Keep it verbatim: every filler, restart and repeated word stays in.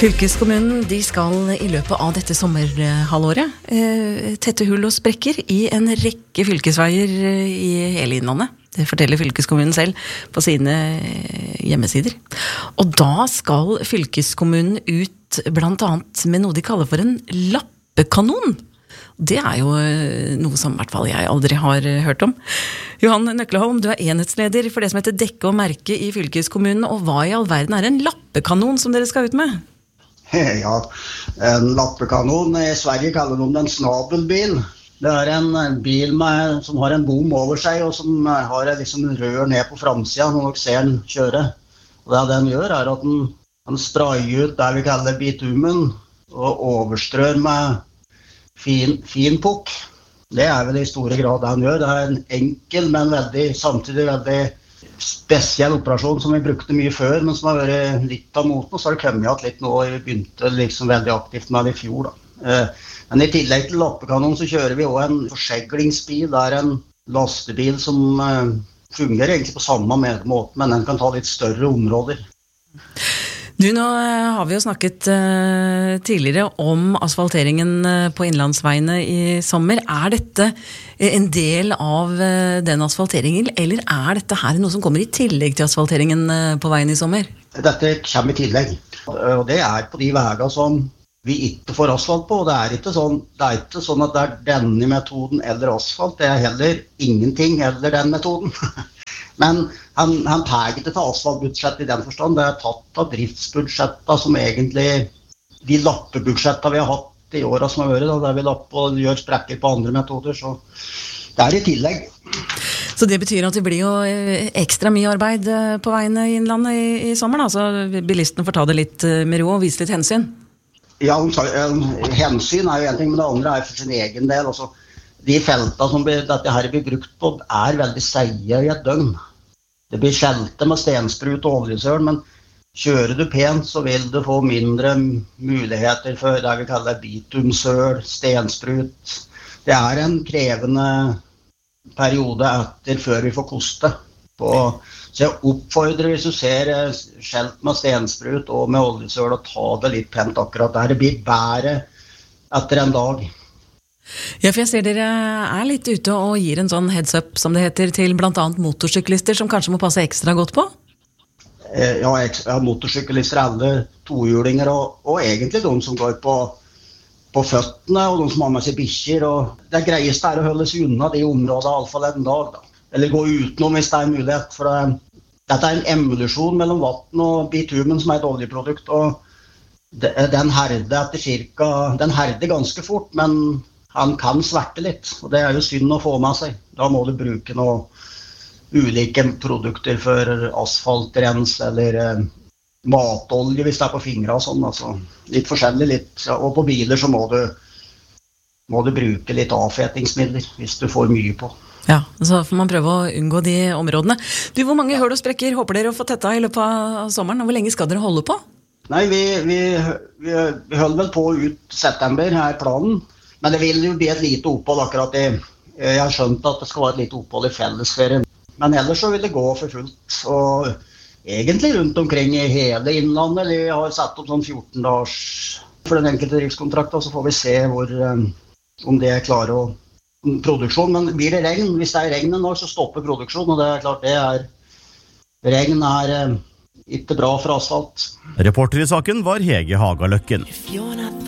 Fylkeskommunen de skal i løpet av dette sommerhalvåret eh, tette hull og sprekker i en rekke fylkesveier i hele innlandet. Det forteller fylkeskommunen selv på sine hjemmesider. Og da skal fylkeskommunen ut blant annet med noe de kaller for en lappekanon. Det er jo noe som i hvert fall jeg aldri har hørt om. Johan Nøkleholm, du er enhetsleder for det som heter Dekke og Merke i fylkeskommunen, og hva i all verden er en lappekanon som dere skal ut med? Ja, en lappekanon. I Sverige kaller de den snabelbil. Det er en bil med, som har en bom over seg, og som har liksom rør ned på framsiden når dere ser den kjøre. Og det den gjør er at den, den sprayer ut det vi kaller bitumen, og overstrør med fin, fin pukk. Det er vel i store grad det han gjør. Det er en enkel, men veldig, samtidig veldig spesiell operasjon som vi brukte mye før, men som har vært litt av moten, og så har det kommet igjen litt nå, og vi begynte liksom veldig aktivt med det i fjor. Da. Men i tillegg til lappekanon så kjører vi også en forseglingsbil. Det er en lastebil som fungerer egentlig på samme måte, men den kan ta litt større områder. Du, nå har vi jo snakket uh, tidligere om asfalteringen uh, på innlandsveiene i sommer. Er dette en del av uh, den asfalteringen, eller er dette her noe som kommer i tillegg til asfalteringen uh, på veien i sommer? Dette kommer i tillegg, og det er på de veier som vi ikke får asfalt på. Det er ikke sånn, det er ikke sånn at det er denne metoden eller asfalt, det er heller ingenting eller den metoden. Men han, han tar ikke til asfaltbudsjett i den forstand. Det er tatt av driftsbudsjettet som egentlig de lappebudsjettene vi har hatt i årene som har vært, da, der vi lapper og gjør sprekker på andre metoder, så det er i tillegg. Så det betyr at det blir jo ekstra mye arbeid på veiene i innlandet i, i sommer, da? Så bilistene får ta det litt med ro og vise litt hensyn? Ja, hensyn er jo en ting, men det andre er for sin egen del. Også. De feltene som blir, dette her blir brukt på er veldig seige i et døgn. Det blir skjelte med stensprut og oljesøl, men kjører du pent så vil du få mindre muligheter for det vi kaller bitumsøl, stensprut. Det er en krevende periode etter før vi får koste. På, så jeg oppfordrer hvis du ser skjelt med stensprut og med oljesøl og ta det litt pent akkurat der. Det blir bedre etter en dag. Ja, for jeg ser dere er litt ute og gir en sånn heads up, som det heter, til blant annet motorsyklister som kanskje må passe ekstra godt på? Ja, ja motorsyklister er alle tohjulinger, og, og egentlig de som går på, på føttene, og de som har med seg bikkjer. Og det greieste er å holde seg unna de områdene, i alle fall en dag. Da. Eller gå utenom hvis det er mulighet. For det, dette er en emulsjon mellom vatten og bitumen, som er et oljeprodukt. Og det, den herder etter cirka, den herder ganske fort, men han kan sverte litt, og det er jo synd å få med seg. Da må du bruke noen ulike produkter for asfaltrens eller eh, matolje hvis det er på fingre og sånn. Altså. Litt forskjellig, litt. Ja, og på biler så må du, må du bruke litt avfetingsmidler hvis du får mye på. Ja, så får man prøve å unngå de områdene. Du, hvor mange hull og sprekker håper dere å få tetta i løpet av sommeren, og hvor lenge skal dere holde på? Nei, vi, vi, vi, vi holder vel på ut september, her er planen. Men det vil jo bli et lite opphold akkurat i, jeg har skjønt at det skal være et lite opphold i fellesferien. Men ellers så vil det gå for fullt, og egentlig rundt omkring i hele innlandet. Vi har satt opp sånn fjorten dagers for den enkelte driftskontrakten, så får vi se hvor, om det er klare å produksjon. Men blir det regn, hvis det er regn en dag, så stopper produksjon, og det er klart det er, regn er ikke bra for asfalt. Reporter i saken var Hege Hagaløkken.